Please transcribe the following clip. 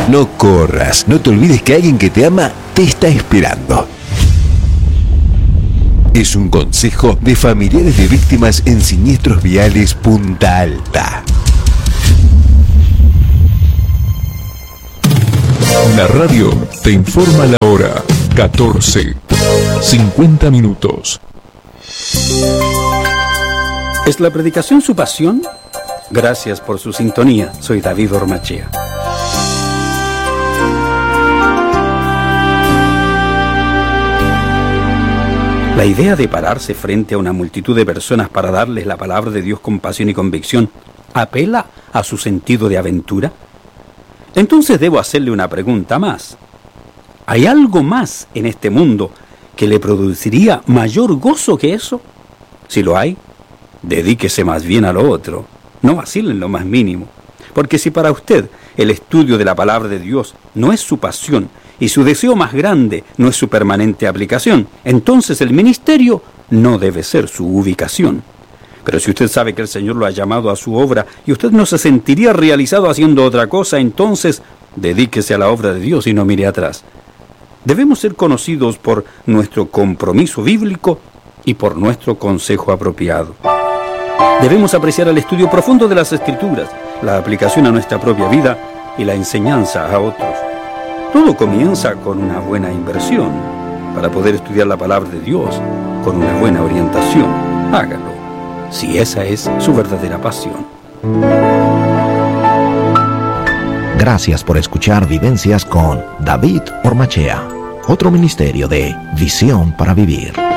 No corras, no te olvides que alguien que te ama te está esperando. Es un consejo de familiares de víctimas en siniestros viales Punta Alta. La radio te informa la hora 14:50 minutos. ¿Es la predicación su pasión? Gracias por su sintonía. Soy David Ormachea. La idea de pararse frente a una multitud de personas para darles la palabra de Dios con pasión y convicción apela a su sentido de aventura. Entonces debo hacerle una pregunta más. ¿Hay algo más en este mundo que le produciría mayor gozo que eso? Si lo hay, dedíquese más bien a lo otro. No vacile en lo más mínimo. Porque si para usted el estudio de la palabra de Dios no es su pasión y su deseo más grande no es su permanente aplicación, entonces el ministerio no debe ser su ubicación. Pero si usted sabe que el Señor lo ha llamado a su obra y usted no se sentiría realizado haciendo otra cosa, entonces dedíquese a la obra de Dios y no mire atrás. Debemos ser conocidos por nuestro compromiso bíblico y por nuestro consejo apropiado. Debemos apreciar el estudio profundo de las Escrituras, la aplicación a nuestra propia vida y la enseñanza a otros. Todo comienza con una buena inversión. Para poder estudiar la palabra de Dios con una buena orientación, hágalo, si esa es su verdadera pasión. Gracias por escuchar Vivencias con David Ormachea, otro ministerio de Visión para Vivir.